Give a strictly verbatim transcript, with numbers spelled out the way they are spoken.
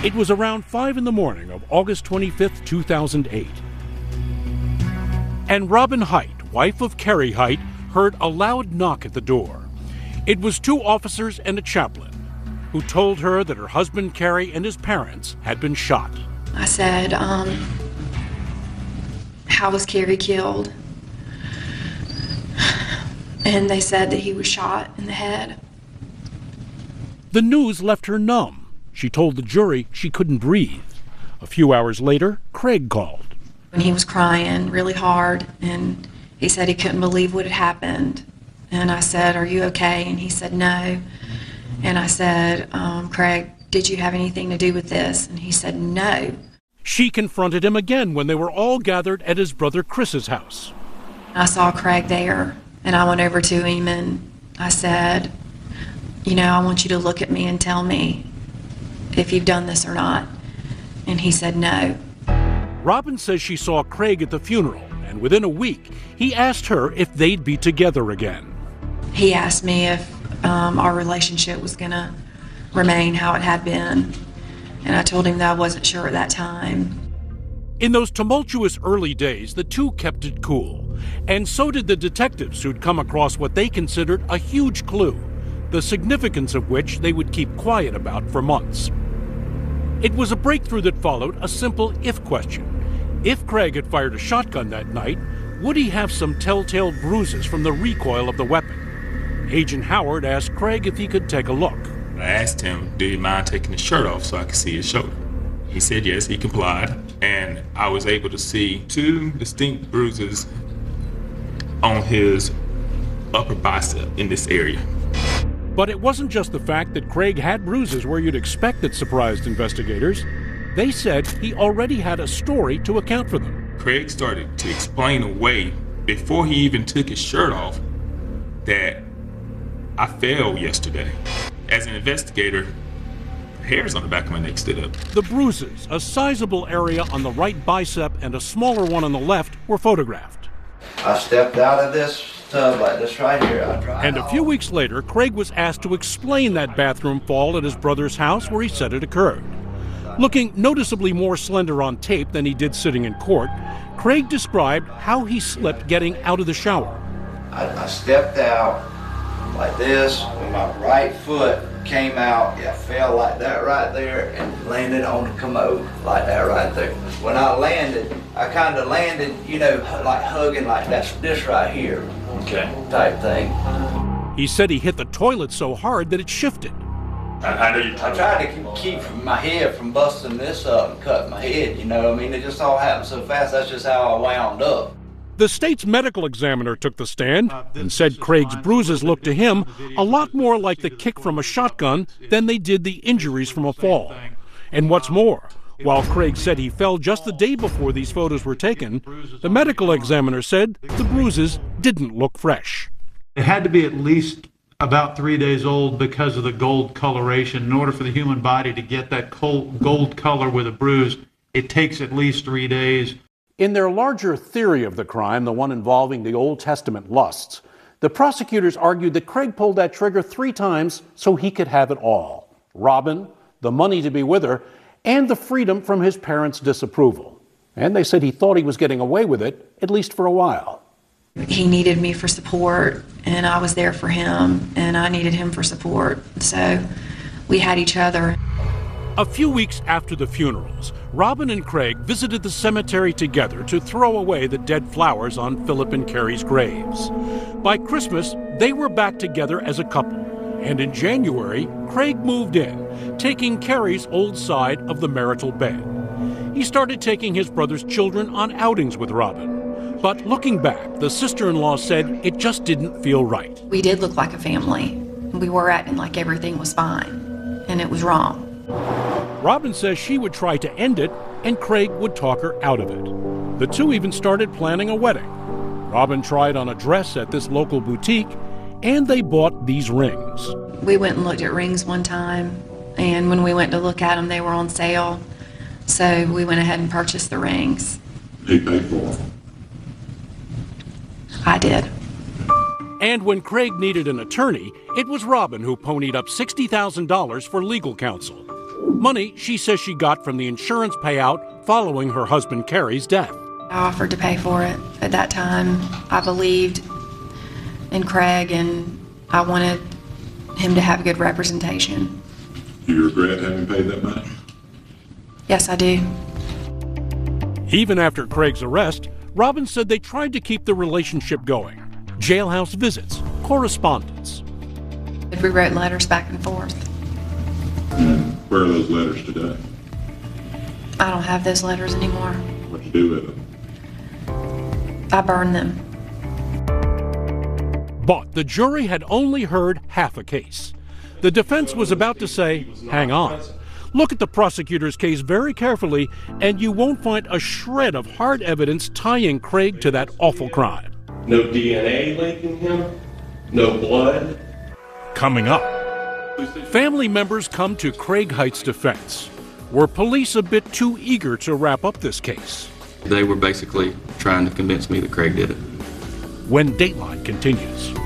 It was around five in the morning of August twenty-fifth, two thousand eight. And Robin Height, wife of Kerry Height, heard a loud knock at the door. It was two officers and a chaplain who told her that her husband Kerry and his parents had been shot. I said, um, how was Kerry killed? And they said that he was shot in the head. The news left her numb. She told the jury she couldn't breathe. A few hours later, Craig called. And he was crying really hard, and he said he couldn't believe what had happened. And I said, are you okay? And he said, no. And I said, um, Craig, did you have anything to do with this? And he said, no. She confronted him again when they were all gathered at his brother Chris's house. I saw Craig there, and I went over to him and I said, you know, I want you to look at me and tell me if you've done this or not. And he said no. Robin says she saw Craig at the funeral, and within a week, he asked her if they'd be together again. He asked me if um, our relationship was going to remain how it had been, and I told him that I wasn't sure at that time. In those tumultuous early days, the two kept it cool, and so did the detectives who'd come across what they considered a huge clue, the significance of which they would keep quiet about for months. It was a breakthrough that followed a simple if question. If Craig had fired a shotgun that night, would he have some telltale bruises from the recoil of the weapon? Agent Howard asked Craig if he could take a look. I asked him, did he mind taking his shirt off so I could see his shoulder? He said yes, he complied, and I was able to see two distinct bruises on his upper bicep in this area. But it wasn't just the fact that Craig had bruises where you'd expect that surprised investigators. They said he already had a story to account for them. Craig started to explain away, before he even took his shirt off, that I fell yesterday. As an investigator, hairs on the back of my neck stood up. The bruises, a sizable area on the right bicep and a smaller one on the left, were photographed. I stepped out of this tub like this right here. I tried and a few weeks later, Craig was asked to explain that bathroom fall at his brother's house where he said it occurred. Looking noticeably more slender on tape than he did sitting in court, Craig described how he slipped getting out of the shower. I, I stepped out like this, and my right foot came out. It fell like that right there and landed on the commode like that right there. When I landed, I kind of landed, you know, like hugging like that's this right here. Okay. Type thing. He said he hit the toilet so hard that it shifted. I, I know you. I tried to keep my head from busting this up and cutting my head, you know. I mean, it just all happened so fast. That's just how I wound up. The state's medical examiner took the stand and said Craig's bruises looked to him a lot more like the kick from a shotgun than they did the injuries from a fall. And what's more, while Craig said he fell just the day before these photos were taken, the medical examiner said the bruises didn't look fresh. It had to be at least about three days old because of the gold coloration. In order for the human body to get that gold color with a bruise, it takes at least three days. In their larger theory of the crime, the one involving the Old Testament lusts, the prosecutors argued that Craig pulled that trigger three times so he could have it all. Robin, the money to be with her, and the freedom from his parents' disapproval. And they said he thought he was getting away with it, at least for a while. He needed me for support, and I was there for him, and I needed him for support. So we had each other. A few weeks after the funerals, Robin and Craig visited the cemetery together to throw away the dead flowers on Philip and Carrie's graves. By Christmas, they were back together as a couple. And in January, Craig moved in, taking Carrie's old side of the marital bed. He started taking his brother's children on outings with Robin. But looking back, the sister-in-law said it just didn't feel right. We did look like a family. We were acting like everything was fine, and it was wrong. Robin says she would try to end it, and Craig would talk her out of it. The two even started planning a wedding. Robin tried on a dress at this local boutique, and they bought these rings. We went and looked at rings one time, and when we went to look at them, they were on sale. So we went ahead and purchased the rings. They paid for them. I did. And when Craig needed an attorney, it was Robin who ponied up sixty thousand dollars for legal counsel. Money she says she got from the insurance payout following her husband Kerry's death. I offered to pay for it. At that time, I believed in Craig, and I wanted him to have good representation. Do you regret having paid that money? Yes, I do. Even after Craig's arrest, Robin said they tried to keep the relationship going. Jailhouse visits, correspondence. We wrote letters back and forth. And where are those letters today? I don't have those letters anymore. What you do with them? I burned them. But the jury had only heard half a case. The defense was about to say, hang on. Look at the prosecutor's case very carefully, and you won't find a shred of hard evidence tying Craig to that awful crime. No D N A linking him, no blood. Coming up, family members come to Craig Height's defense. Were police a bit too eager to wrap up this case? They were basically trying to convince me that Craig did it. When Dateline continues.